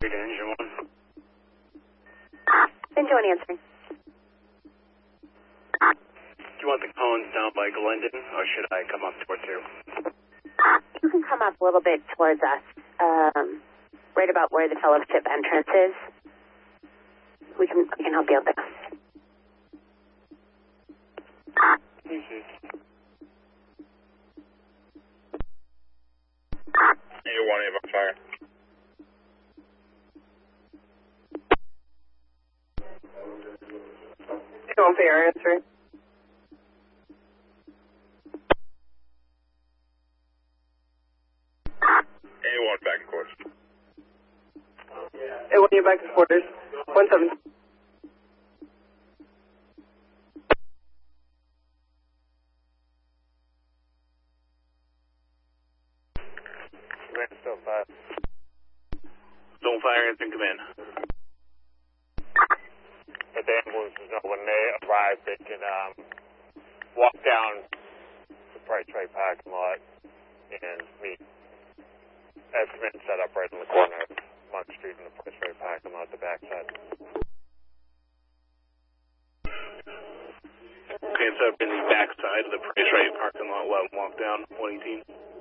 Engine 1. Engine 1 answering. Do you want the cones down by Glendon, or should I come up towards you? You can come up a little bit towards us, right about where the fellowship entrance is. We can help you out there. You want any about fire? You want fire answering? A1 back and forth. A1, you back to quarters. 17. Command still 5. Zone fire answering command. But the ambulances know when they arrive, they can walk down the Price Right parking lot and meet. As command set up right in the corner of Monk Street and the Price Right parking lot, the backside. Okay, so up in the back side of the Price Right parking lot, we'll walk down 118.